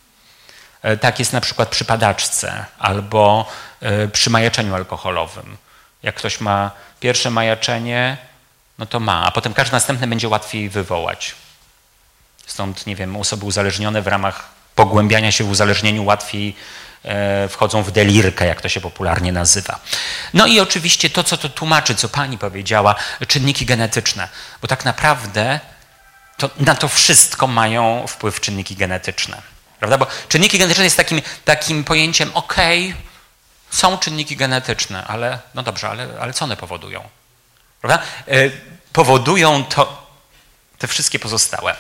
Tak jest na przykład przy padaczce albo przy majaczeniu alkoholowym. Jak ktoś ma pierwsze majaczenie, no to ma, a potem każde następne będzie łatwiej wywołać. Stąd, nie wiem, osoby uzależnione w ramach pogłębiania się w uzależnieniu łatwiej wchodzą w delirkę, jak to się popularnie nazywa. No i oczywiście to, co to tłumaczy, co pani powiedziała, czynniki genetyczne, bo tak naprawdę to na to wszystko mają wpływ czynniki genetyczne. Prawda? Bo czynniki genetyczne jest takim, takim pojęciem, okej, okay, są czynniki genetyczne, ale no dobrze, ale, ale co one powodują? Prawda? Powodują to te wszystkie pozostałe.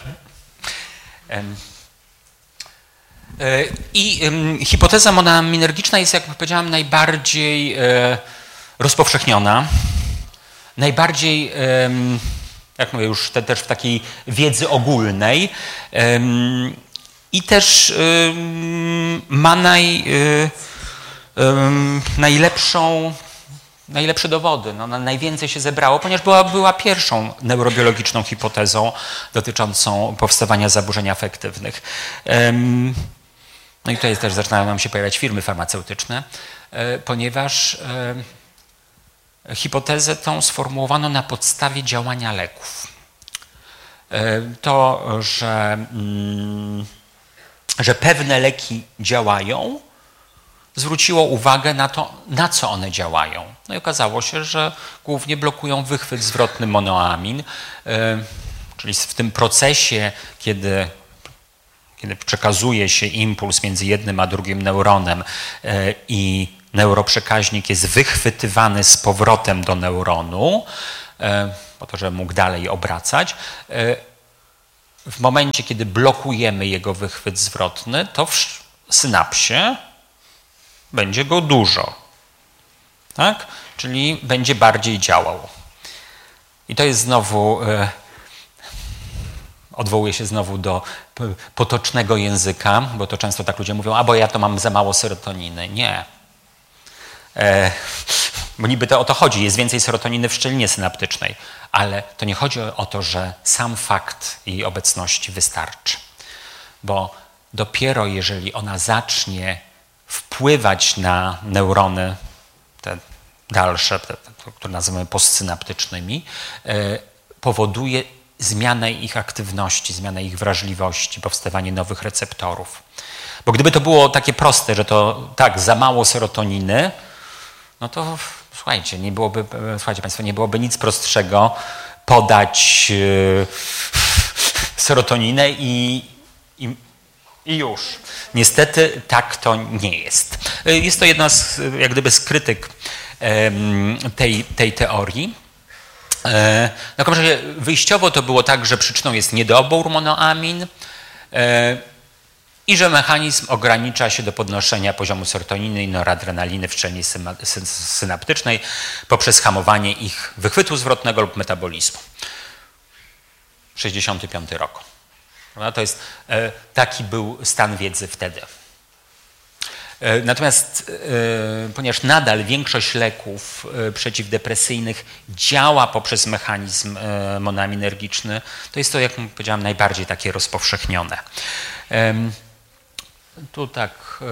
I hipoteza monoaminergiczna jest, jak powiedziałem, najbardziej rozpowszechniona, najbardziej, jak mówię, już te, też w takiej wiedzy ogólnej i też ma naj, najlepszą, najlepsze dowody. No, najwięcej się zebrało, ponieważ była, była pierwszą neurobiologiczną hipotezą dotyczącą powstawania zaburzeń afektywnych. No i tutaj też zaczynają nam się pojawiać firmy farmaceutyczne, ponieważ hipotezę tą sformułowano na podstawie działania leków. To, że, że pewne leki działają, zwróciło uwagę na to, na co one działają. No i okazało się, że głównie blokują wychwyt zwrotny monoamin, Czyli w tym procesie, kiedy, kiedy przekazuje się impuls między jednym a drugim neuronem i neuroprzekaźnik jest wychwytywany z powrotem do neuronu, po to, żeby mógł dalej obracać, w momencie, kiedy blokujemy jego wychwyt zwrotny, to w synapsie będzie go dużo, tak? Czyli będzie bardziej działał. I to jest znowu, e, odwołuje się znowu do potocznego języka, bo to często tak ludzie mówią, a bo ja to mam za mało serotoniny. Nie. E, bo niby to o to chodzi, jest więcej serotoniny w szczelinie synaptycznej, ale to nie chodzi o to, że sam fakt jej obecności wystarczy. Bo dopiero jeżeli ona zacznie wpływać na neurony, te dalsze, te, te, które nazywamy postsynaptycznymi, e, powoduje zmianę ich aktywności, zmianę ich wrażliwości, powstawanie nowych receptorów. Bo gdyby to było takie proste, że to tak, za mało serotoniny, no to słuchajcie, nie byłoby, słuchajcie Państwo, nie byłoby nic prostszego podać yy, serotoninę i, i, i już. Niestety tak to nie jest. Jest to jedna z, jak gdyby, z krytyk yy, tej, tej teorii. W każdym razie wyjściowo to było tak, że przyczyną jest niedobór monoamin i że mechanizm ogranicza się do podnoszenia poziomu serotoniny i noradrenaliny w szczelinie synaptycznej poprzez hamowanie ich wychwytu zwrotnego lub metabolizmu. sześćdziesiąty piąty rok. To jest, taki był stan wiedzy wtedy. Natomiast ponieważ nadal większość leków przeciwdepresyjnych działa poprzez mechanizm monoaminergiczny, to jest to, jak powiedziałam, najbardziej takie rozpowszechnione. Tu tak,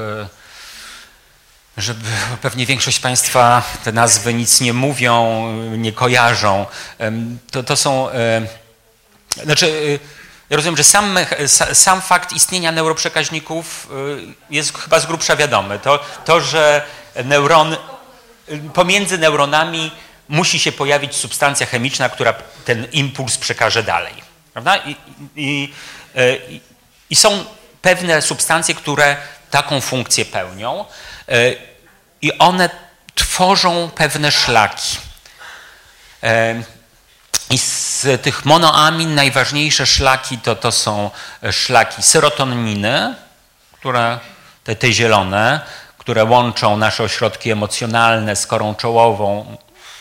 żeby pewnie większość z Państwa te nazwy nic nie mówią, nie kojarzą. To, to są, znaczy, ja rozumiem, że sam, sam fakt istnienia neuroprzekaźników jest chyba z grubsza wiadomy. To, to, że neuron, pomiędzy neuronami musi się pojawić substancja chemiczna, która ten impuls przekaże dalej. Prawda? I, i, i, i są pewne substancje, które taką funkcję pełnią i one tworzą pewne szlaki. I z tych monoamin najważniejsze szlaki to, to są szlaki serotoniny, które, te, te zielone, które łączą nasze ośrodki emocjonalne z korą czołową,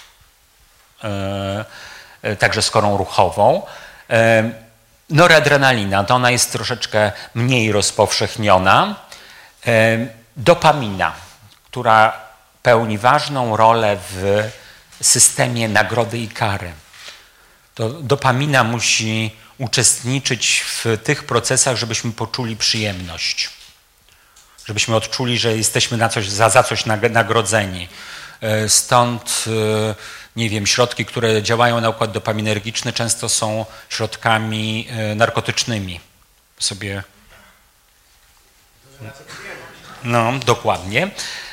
e, także z korą ruchową. E, noradrenalina, to ona jest troszeczkę mniej rozpowszechniona. E, dopamina, która pełni ważną rolę w systemie nagrody i kary. To dopamina musi uczestniczyć w tych procesach, żebyśmy poczuli przyjemność. Żebyśmy odczuli, że jesteśmy na coś, za, za coś nagrodzeni. Stąd, nie wiem, środki, które działają na układ dopaminergiczny, często są środkami narkotycznymi. Sobie... No, dokładnie.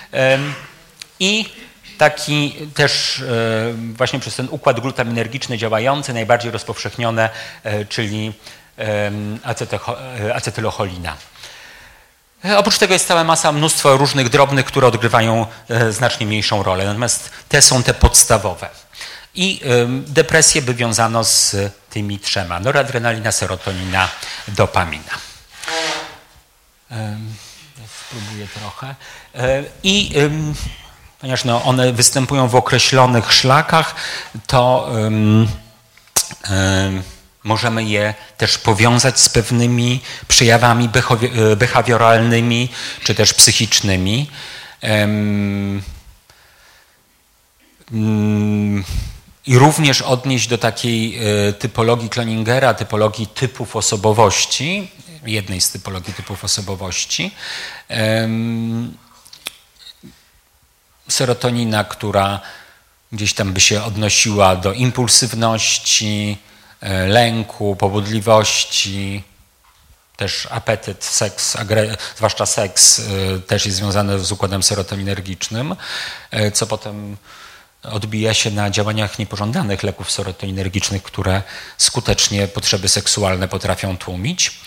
I taki też właśnie przez ten układ glutaminergiczny działający, najbardziej rozpowszechnione, czyli acetylocholina. Oprócz tego jest cała masa, mnóstwo różnych drobnych, które odgrywają znacznie mniejszą rolę. Natomiast te są te podstawowe. I depresję by wiązano z tymi trzema. Noradrenalina, serotonina, dopamina. Spróbuję trochę. I ponieważ no, one występują w określonych szlakach, to um, um, możemy je też powiązać z pewnymi przejawami behawioralnymi czy też psychicznymi. Um, um, I również odnieść do takiej y, typologii Cloningera, typologii typów osobowości, jednej z typologii typów osobowości. Um, Serotonina, która gdzieś tam by się odnosiła do impulsywności, lęku, pobudliwości, też apetyt, seks, zwłaszcza seks też jest związany z układem serotoninergicznym, co potem odbija się na działaniach niepożądanych leków serotoninergicznych, które skutecznie potrzeby seksualne potrafią tłumić.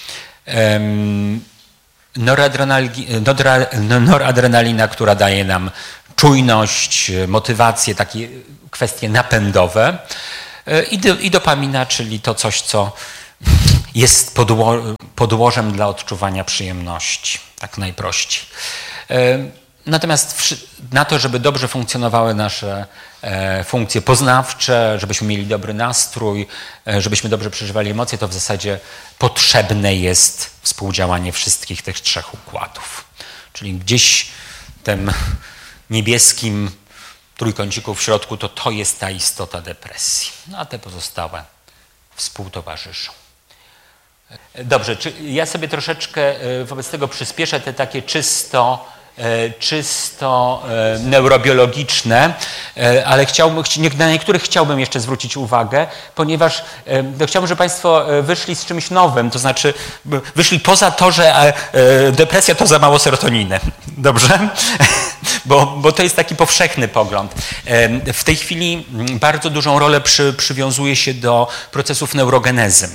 Noradrenalina, która daje nam czujność, motywację, takie kwestie napędowe. I, do, i dopamina, czyli to coś, co jest podło, podłożem dla odczuwania przyjemności, tak najprościej. Natomiast na to, żeby dobrze funkcjonowały nasze funkcje poznawcze, żebyśmy mieli dobry nastrój, żebyśmy dobrze przeżywali emocje, to w zasadzie potrzebne jest współdziałanie wszystkich tych trzech układów. Czyli gdzieś w tym niebieskim trójkąciku w środku, to to jest ta istota depresji. No a te pozostałe współtowarzyszą. Dobrze, czy ja sobie troszeczkę wobec tego przyspieszę te takie czysto czysto neurobiologiczne, ale chciałbym, na niektórych chciałbym jeszcze zwrócić uwagę, ponieważ chciałbym, żeby Państwo wyszli z czymś nowym, to znaczy wyszli poza to, że depresja to za mało serotoniny. Dobrze? Bo, bo to jest taki powszechny pogląd. W tej chwili bardzo dużą rolę przy, przywiązuje się do procesów neurogenezy.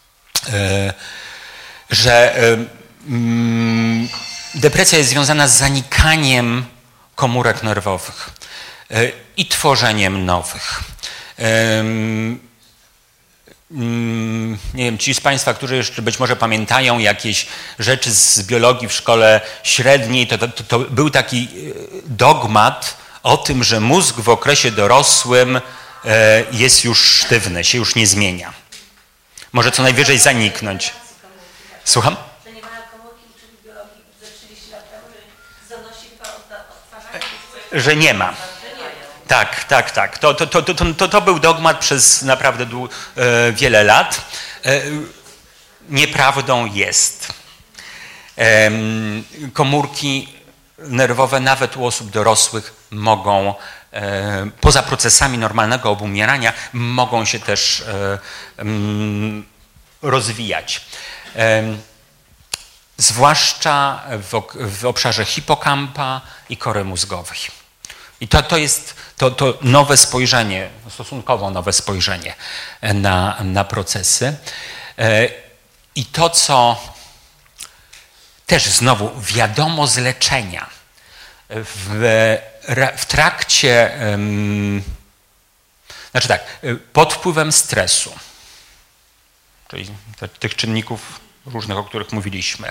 Że mm, depresja jest związana z zanikaniem komórek nerwowych i tworzeniem nowych. Nie wiem, ci z Państwa, którzy jeszcze być może pamiętają jakieś rzeczy z biologii w szkole średniej, to, to, to był taki dogmat o tym, że mózg w okresie dorosłym jest już sztywny, się już nie zmienia. Może co najwyżej zaniknąć. Słucham? Że nie ma. Tak, tak, tak. To, to, to, to, to był dogmat przez naprawdę dłu, e, wiele lat. E, nieprawdą jest. E, komórki nerwowe nawet u osób dorosłych mogą, e, poza procesami normalnego obumierania, mogą się też e, m, rozwijać. E, zwłaszcza w, w obszarze hipokampa i kory mózgowej. I to, to jest to, to nowe spojrzenie, stosunkowo nowe spojrzenie na, na procesy. I to, co też znowu wiadomo z leczenia, w, w trakcie, znaczy tak, pod wpływem stresu, czyli tych czynników różnych, o których mówiliśmy,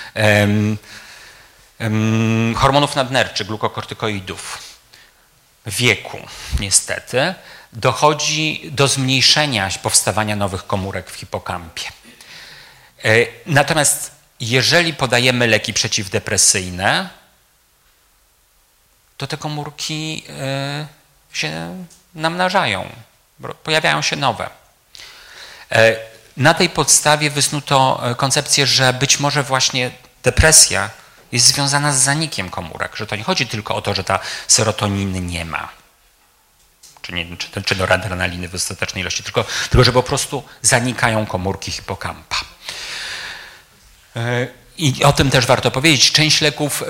hormonów nadnerczych, glukokortykoidów, wieku niestety, dochodzi do zmniejszenia powstawania nowych komórek w hipokampie. Natomiast jeżeli podajemy leki przeciwdepresyjne, to te komórki się namnażają, pojawiają się nowe. Na tej podstawie wysnuto koncepcję, że być może właśnie depresja jest związana z zanikiem komórek, że to nie chodzi tylko o to, że ta serotoniny nie ma, czy, nie, czy, czy noradrenaliny w dostatecznej ilości, tylko, tylko że po prostu zanikają komórki hipokampa. I o tym też warto powiedzieć. Część leków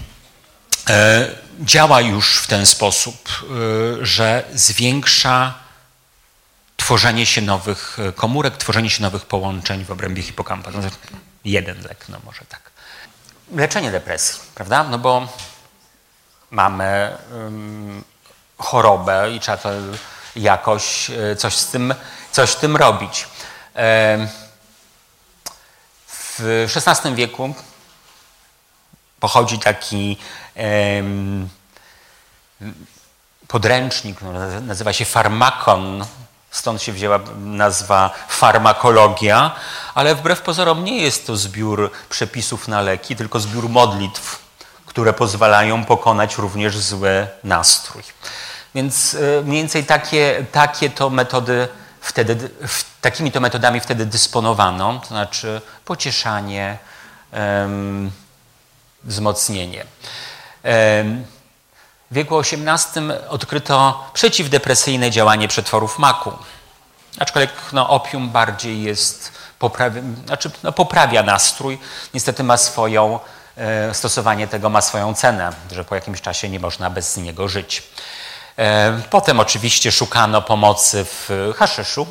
działa już w ten sposób, że zwiększa tworzenie się nowych komórek, tworzenie się nowych połączeń w obrębie hipokampa. No, jeden lek, no może tak. Leczenie depresji, prawda? No bo mamy um, chorobę i trzeba to jakoś coś z tym, coś z tym robić. E, w szesnastym wieku pochodzi taki e, podręcznik, no, nazywa się Farmakon. Stąd się wzięła nazwa farmakologia, ale wbrew pozorom nie jest to zbiór przepisów na leki, tylko zbiór modlitw, które pozwalają pokonać również zły nastrój. Więc mniej więcej takie, takie to metody wtedy, takimi to metodami wtedy dysponowano, to znaczy pocieszanie, um, wzmocnienie. Um, W wieku osiemnastym odkryto przeciwdepresyjne działanie przetworów maku. Aczkolwiek no, opium bardziej jest, poprawia, znaczy, no, poprawia nastrój. Niestety ma swoją, e, stosowanie tego ma swoją cenę, że po jakimś czasie nie można bez niego żyć. Potem oczywiście szukano pomocy w haszyszu.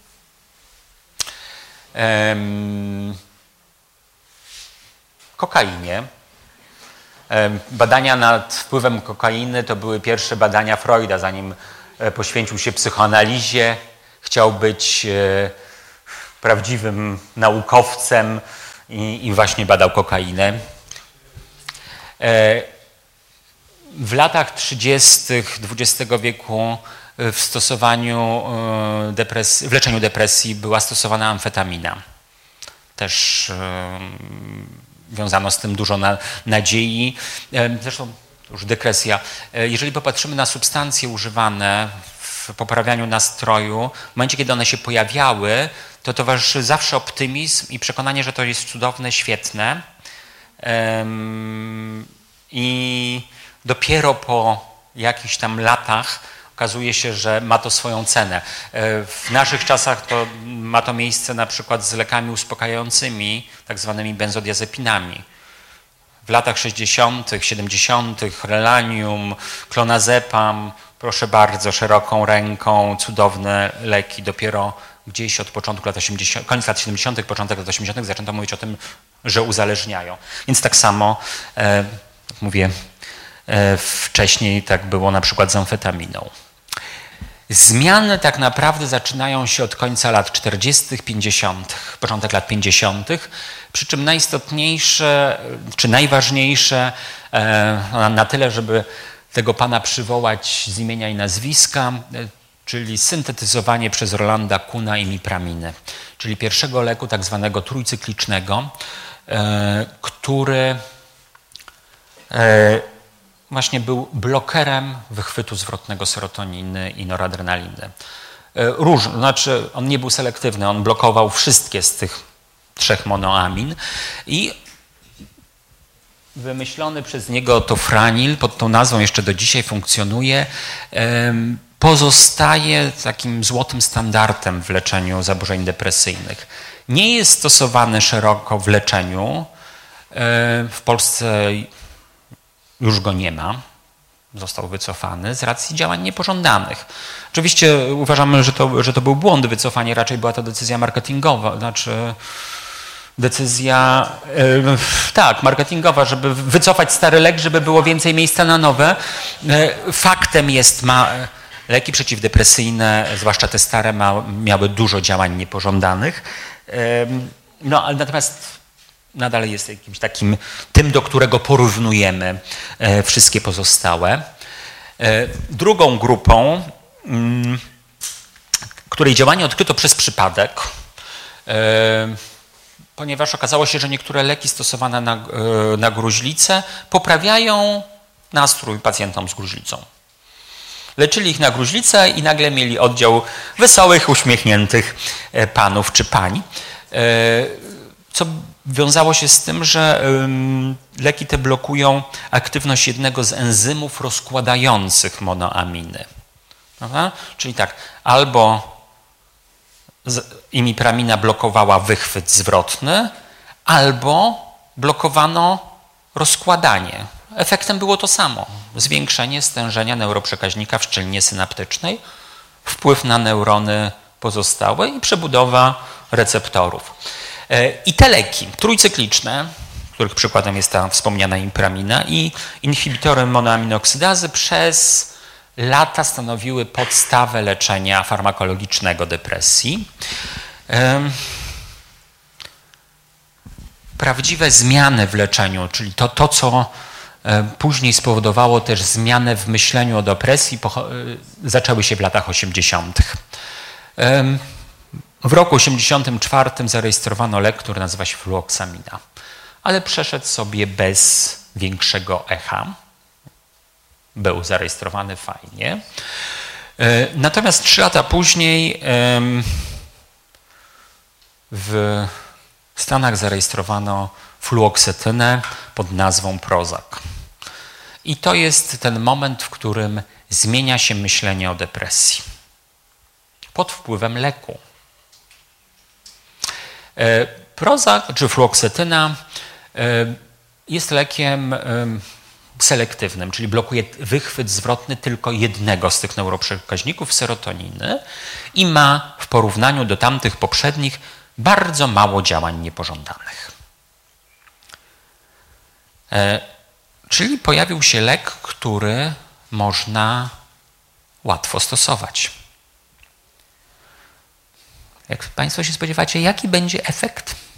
Kokainie. Badania nad wpływem kokainy to były pierwsze badania Freuda, zanim poświęcił się psychoanalizie. Chciał być prawdziwym naukowcem i, i właśnie badał kokainę. W latach trzydziestych dwudziestego wieku w stosowaniu depresji, w leczeniu depresji była stosowana amfetamina. Też wiązano z tym dużo na, nadziei. Zresztą już dygresja. Jeżeli popatrzymy na substancje używane w poprawianiu nastroju, w momencie, kiedy one się pojawiały, to towarzyszy zawsze optymizm i przekonanie, że to jest cudowne, świetne. I dopiero po jakichś tam latach okazuje się, że ma to swoją cenę. W naszych czasach to ma to miejsce na przykład z lekami uspokajającymi, tak zwanymi benzodiazepinami. W latach sześćdziesiątych, siedemdziesiątych relanium, klonazepam, proszę bardzo, szeroką ręką, cudowne leki. Dopiero gdzieś od początku lat osiemdziesiątych, koniec lat siedemdziesiątych, początek lat osiemdziesiątych zaczęto mówić o tym, że uzależniają. Więc tak samo, e, jak mówię, e, wcześniej tak było na przykład z amfetaminą. Zmiany tak naprawdę zaczynają się od końca lat czterdziestych, pięćdziesiątych, początek lat pięćdziesiątych, przy czym najistotniejsze, czy najważniejsze e, na tyle, żeby tego pana przywołać z imienia i nazwiska, e, czyli syntetyzowanie przez Rolanda Kuhna imipraminy, czyli pierwszego leku tak zwanego trójcyklicznego, e, który e, właśnie był blokerem wychwytu zwrotnego serotoniny i noradrenaliny. Różny, znaczy on nie był selektywny, on blokował wszystkie z tych trzech monoamin i wymyślony przez niego tofranil, pod tą nazwą jeszcze do dzisiaj funkcjonuje, pozostaje takim złotym standardem w leczeniu zaburzeń depresyjnych. Nie jest stosowany szeroko w leczeniu. W Polsce już go nie ma, został wycofany z racji działań niepożądanych. Oczywiście uważamy, że to, że to był błąd, wycofanie raczej była to decyzja marketingowa, znaczy decyzja, yy, tak, marketingowa, żeby wycofać stary lek, żeby było więcej miejsca na nowe. Yy, faktem jest, ma, leki przeciwdepresyjne, zwłaszcza te stare, ma, miały dużo działań niepożądanych. Yy, no, ale natomiast nadal jest jakimś takim tym, do którego porównujemy e, wszystkie pozostałe. E, drugą grupą, m, której działanie odkryto przez przypadek, e, ponieważ okazało się, że niektóre leki stosowane na, e, na gruźlicę poprawiają nastrój pacjentom z gruźlicą. Leczyli ich na gruźlicę i nagle mieli oddział wesołych, uśmiechniętych panów czy pań, e, co wiązało się z tym, że leki te blokują aktywność jednego z enzymów rozkładających monoaminy. Prawda? Czyli tak, albo imipramina blokowała wychwyt zwrotny, albo blokowano rozkładanie. Efektem było to samo. Zwiększenie stężenia neuroprzekaźnika w szczelinie synaptycznej, wpływ na neurony pozostałe i przebudowa receptorów. I te leki trójcykliczne, których przykładem jest ta wspomniana imipramina, i inhibitory monoaminoksydazy przez lata stanowiły podstawę leczenia farmakologicznego depresji. Prawdziwe zmiany w leczeniu, czyli to, to co później spowodowało też zmianę w myśleniu o depresji, zaczęły się w latach osiemdziesiątych. W roku osiemdziesiątym czwartym zarejestrowano lek, który nazywa się fluoksamina, ale przeszedł sobie bez większego echa. Był zarejestrowany fajnie. Natomiast trzy lata później w Stanach zarejestrowano fluoksetynę pod nazwą Prozac. I to jest ten moment, w którym zmienia się myślenie o depresji. Pod wpływem leku. Prozac, czy fluoksetyna, jest lekiem selektywnym, czyli blokuje wychwyt zwrotny tylko jednego z tych neuroprzekaźników, serotoniny, i ma w porównaniu do tamtych poprzednich bardzo mało działań niepożądanych. E, czyli pojawił się lek, który można łatwo stosować. Jak Państwo się spodziewacie, jaki będzie efekt?